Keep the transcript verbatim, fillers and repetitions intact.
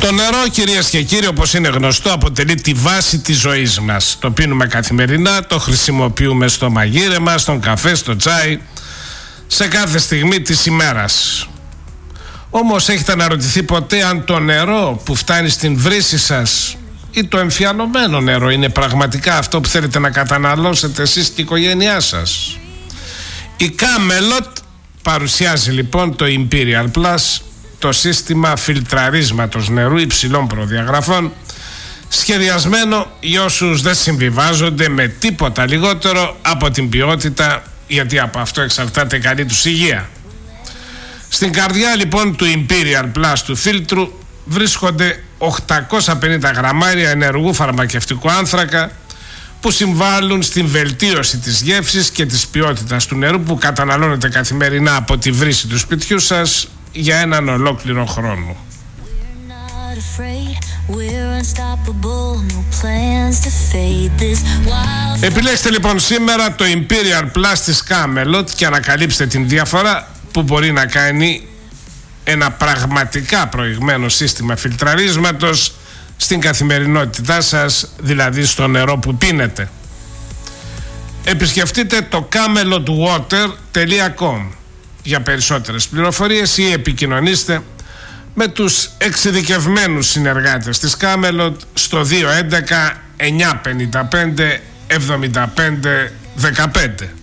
Το νερό, κυρίες και κύριοι, όπως είναι γνωστό, αποτελεί τη βάση της ζωής μας. Το πίνουμε καθημερινά, το χρησιμοποιούμε στο μαγείρεμα, στον καφέ, στο τσάι, σε κάθε στιγμή της ημέρας. Όμως έχετε αναρωτηθεί ποτέ αν το νερό που φτάνει στην βρύση σας ή το εμφιαλωμένο νερό είναι πραγματικά αυτό που θέλετε να καταναλώσετε εσείς και η οικογένειά σας? Η Camelot παρουσιάζει λοιπόν το Imperial Plus, το σύστημα φιλτραρίσματος νερού υψηλών προδιαγραφών, σχεδιασμένο για όσους δεν συμβιβάζονται με τίποτα λιγότερο από την ποιότητα, γιατί από αυτό εξαρτάται η καλή τους υγεία. Στην καρδιά λοιπόν του Imperial Plus του φίλτρου βρίσκονται οκτακόσια πενήντα γραμμάρια ενεργού φαρμακευτικού άνθρακα που συμβάλλουν στην βελτίωση της γεύσης και της ποιότητας του νερού που καταναλώνετε καθημερινά από τη βρύση του σπιτιού σας για έναν ολόκληρο χρόνο. Επιλέξτε λοιπόν σήμερα το Imperial Plus της Camelot και ανακαλύψτε την διαφορά που μπορεί να κάνει ένα πραγματικά προηγμένο σύστημα φιλτραρίσματος στην καθημερινότητά σας, δηλαδή στο νερό που πίνετε. Επισκεφτείτε το camelot water τελεία com για περισσότερες πληροφορίες ή επικοινωνήστε με τους εξειδικευμένους συνεργάτες της Camelot στο δύο έντεκα εννιακόσια πενήντα πέντε εβδομήντα πέντε δεκαπέντε.